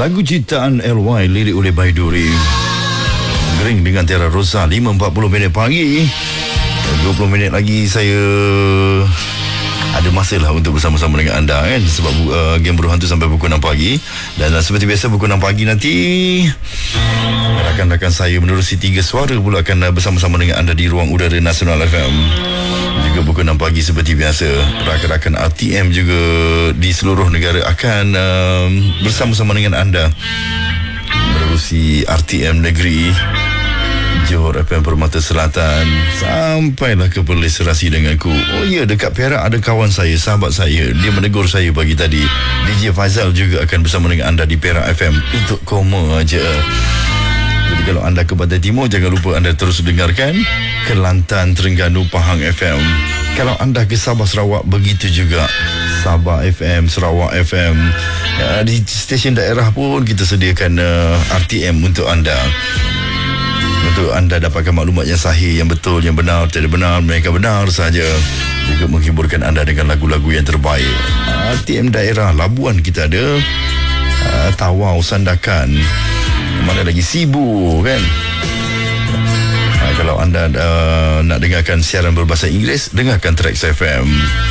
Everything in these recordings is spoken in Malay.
Lagu ciptaan LY, lirik oleh Baiduri. Gering dengan Tiara Rosa, 5.40 minit pagi. 20 minit lagi saya ada masa lah untuk bersama-sama dengan anda kan. Sebab game berhantu sampai pukul 6 pagi. Dan seperti biasa pukul 6 pagi nanti rakan-rakan saya menerusi 3 suara pula akan bersama-sama dengan anda di ruang udara Nasional FM. Juga pukul 6 pagi seperti biasa rakan-rakan RTM juga di seluruh negara akan bersama-sama dengan anda menerusi RTM Negeri, Johor FM Permata Selatan, sampailah ke Perlis Serasi denganku. Oh ya, dekat Perak ada kawan saya, sahabat saya, dia menegur saya pagi tadi. DJ Faizal juga akan bersama dengan anda di Perak FM untuk koma aja. Jadi kalau anda ke Pantai Timur, jangan lupa anda terus dengarkan Kelantan, Terengganu, Pahang FM. Kalau anda ke Sabah, Sarawak, begitu juga Sabah FM, Sarawak FM. Di stesen daerah pun kita sediakan RTM untuk anda. Untuk anda dapatkan maklumat yang sahih, yang betul, yang benar, tidak benar, mereka benar saja. Juga menghiburkan anda dengan lagu-lagu yang terbaik. RTM daerah Labuan kita ada, Tawau, Sandakan, mana lagi Sibu kan. Kalau anda nak dengarkan siaran berbahasa Inggeris, dengarkan Trax FM.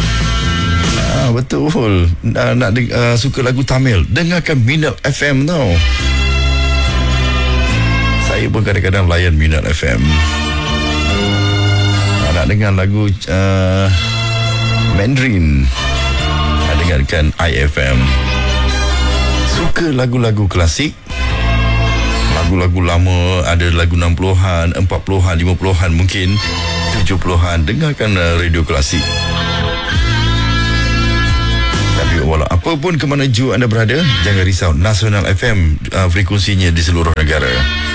Betul. Nak suka lagu Tamil, dengarkan Minat FM tau. Saya pun kadang-kadang layan Minat FM. Nak dengar lagu Mandarin, dengarkan IFM. Suka lagu-lagu klasik, lagu-lagu lama, ada lagu 60-an, 40-an, 50-an, mungkin 70-an, dengarkan radio klasik. Tapi walau apapun ke mana jua anda berada, jangan risau, Nasional FM frekuensinya di seluruh negara.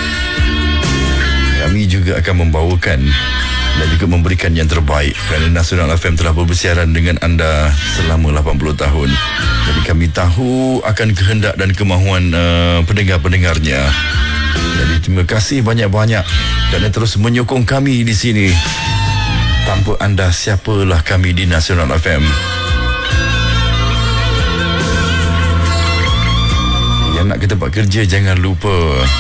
Kami juga akan membawakan dan juga memberikan yang terbaik, kerana Nasional FM telah bersiaran dengan anda selama 80 tahun. Jadi kami tahu akan kehendak dan kemahuan pendengar-pendengarnya. Jadi terima kasih banyak-banyak kerana terus menyokong kami di sini. Tanpa anda, siapalah kami di Nasional FM. Yang nak ke tempat kerja, jangan lupa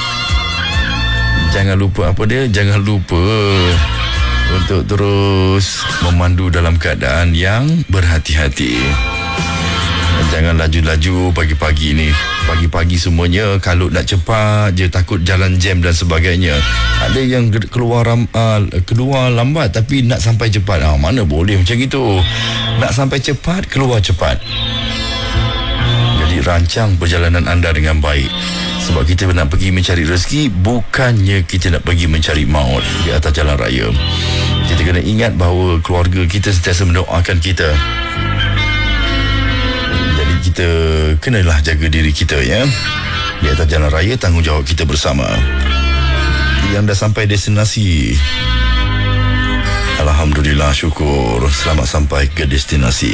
Jangan lupa untuk terus memandu dalam keadaan yang berhati-hati. Jangan laju-laju pagi-pagi ni. Pagi-pagi semuanya kalau nak cepat je, takut jalan jam dan sebagainya. Ada yang keluar lambat tapi nak sampai cepat. Mana boleh macam itu. Nak sampai cepat, keluar cepat. Jadi rancang perjalanan anda dengan baik. Sebab kita nak pergi mencari rezeki, bukannya kita nak pergi mencari maut di atas jalan raya. Kita kena ingat bahawa keluarga kita sentiasa mendoakan kita. Jadi kita kenalah jaga diri kita ya. Di atas jalan raya, tanggungjawab kita bersama. Yang dah sampai destinasi, alhamdulillah, syukur, selamat sampai ke destinasi.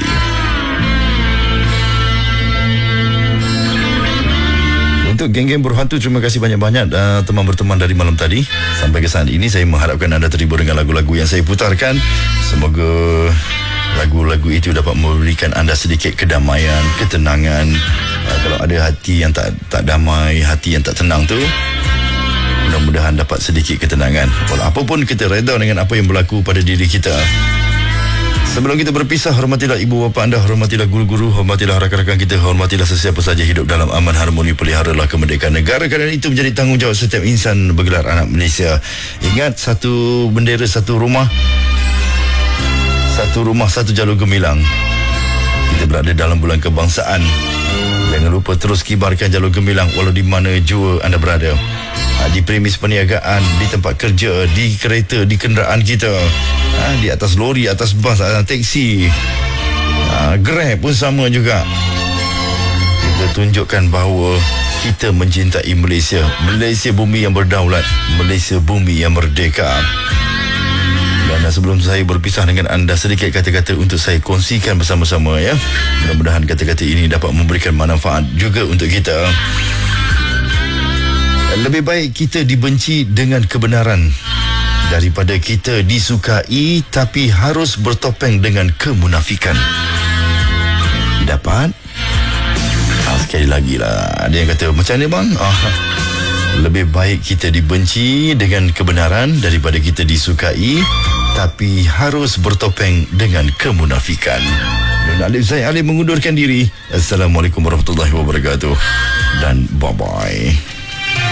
Untuk geng-geng berhantu, terima kasih banyak-banyak teman berteman dari malam tadi. Sampai ke saat ini saya mengharapkan anda terhibur dengan lagu-lagu yang saya putarkan. Semoga lagu-lagu itu dapat memberikan anda sedikit kedamaian, ketenangan. Kalau ada hati yang tak damai, hati yang tak tenang tu, mudah-mudahan dapat sedikit ketenangan. Walau apapun, kita reda dengan apa yang berlaku pada diri kita. Sebelum kita berpisah, hormatilah ibu bapa anda, hormatilah guru-guru, hormatilah rakan-rakan kita, hormatilah sesiapa saja hidup dalam aman, harmoni, peliharalah kemerdekaan negara, kerana itu menjadi tanggungjawab setiap insan bergelar anak Malaysia. Ingat, satu bendera, satu rumah, satu jalur gemilang. Kita berada dalam bulan kebangsaan. Jangan lupa terus kibarkan jalur gemilang walau di mana jua anda berada. Di premis perniagaan, di tempat kerja, di kereta, di kenderaan kita, di atas lori, atas bas, atas teksi, Grab pun sama juga. Kita tunjukkan bahawa kita mencintai Malaysia. Malaysia bumi yang berdaulat, Malaysia bumi yang merdeka. Dan sebelum saya berpisah dengan anda, sedikit kata-kata untuk saya kongsikan bersama-sama ya. Mudah-mudahan kata-kata ini dapat memberikan manfaat juga untuk kita. Lebih baik kita dibenci dengan kebenaran daripada kita disukai tapi harus bertopeng dengan kemunafikan. Dapat? sekali lagi lah, ada yang kata macam ni bang, lebih baik kita dibenci dengan kebenaran daripada kita disukai tapi harus bertopeng dengan kemunafikan. Nona Alif Zaid Ali mengundurkan diri. Assalamualaikum warahmatullahi wabarakatuh dan bye-bye.